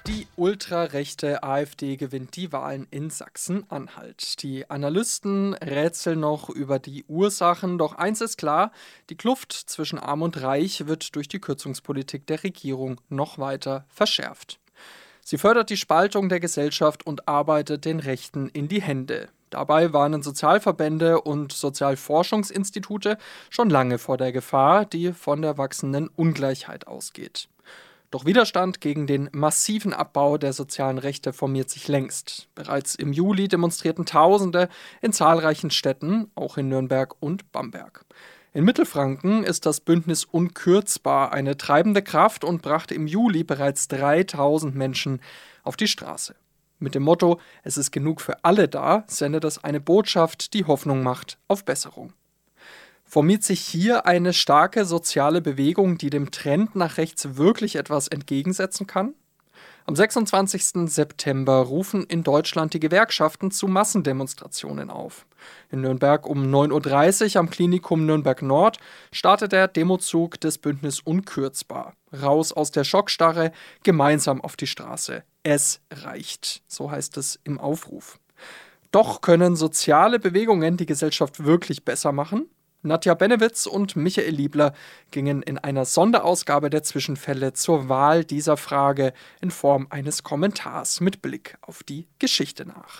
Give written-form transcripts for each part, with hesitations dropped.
Die ultrarechte AfD gewinnt die Wahlen in Sachsen-Anhalt. Die Analysten rätseln noch über die Ursachen, doch eins ist klar: Die Kluft zwischen Arm und Reich wird durch die Kürzungspolitik der Regierung noch weiter verschärft. Sie fördert die Spaltung der Gesellschaft und arbeitet den Rechten in die Hände. Dabei warnen Sozialverbände und Sozialforschungsinstitute schon lange vor der Gefahr, die von der wachsenden Ungleichheit ausgeht. Doch Widerstand gegen den massiven Abbau der sozialen Rechte formiert sich längst. Bereits im Juli demonstrierten Tausende in zahlreichen Städten, auch in Nürnberg und Bamberg. In Mittelfranken ist das Bündnis Unkürzbar eine treibende Kraft und brachte im Juli bereits 3000 Menschen auf die Straße. Mit dem Motto „Es ist genug für alle da" sendet es eine Botschaft, die Hoffnung macht auf Besserung. Formiert sich hier eine starke soziale Bewegung, die dem Trend nach rechts wirklich etwas entgegensetzen kann? Am 26. September rufen in Deutschland die Gewerkschaften zu Massendemonstrationen auf. In Nürnberg um 9:30 Uhr am Klinikum Nürnberg Nord startet der Demozug des Bündnis Unkürzbar. Raus aus der Schockstarre, gemeinsam auf die Straße. Es reicht, so heißt es im Aufruf. Doch können soziale Bewegungen die Gesellschaft wirklich besser machen? Nadja Benewitz und Michael Liebler gingen in einer Sonderausgabe der Zwischenfälle zur Wahl dieser Frage in Form eines Kommentars mit Blick auf die Geschichte nach.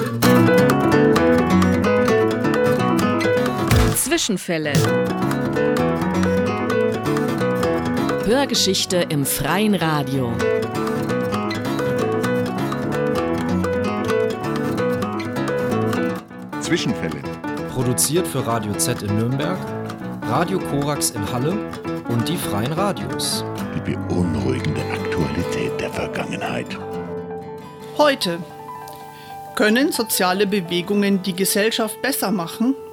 Zwischenfälle. Hörgeschichte im freien Radio. Zwischenfälle. Produziert für Radio Z in Nürnberg, Radio Korax in Halle und die Freien Radios. Die beunruhigende Aktualität der Vergangenheit. Heute. Können soziale Bewegungen die Gesellschaft besser machen?